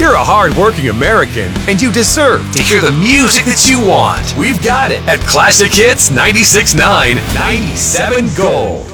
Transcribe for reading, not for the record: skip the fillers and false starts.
You're a hard-working American, and you deserve to hear the music that you want. We've got it at Classic Hits 96.9, 97 Gold.